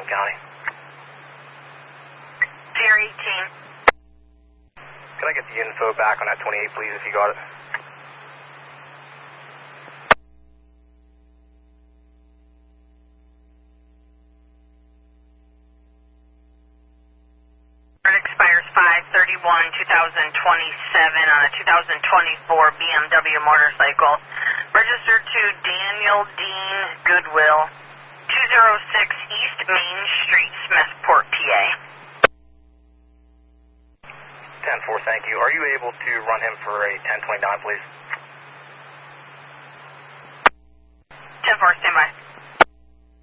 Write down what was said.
Franklin County. Sierra 18. Could I get the info back on that 28, please, if you got it? It expires 5/31/2027 on a 2024 BMW motorcycle. Registered to Daniel Dean Goodwill, 206 East Main Street, Smithport, PA. 10-4, thank you. Are you able to run him for a 1029, please? 10-4, stand by.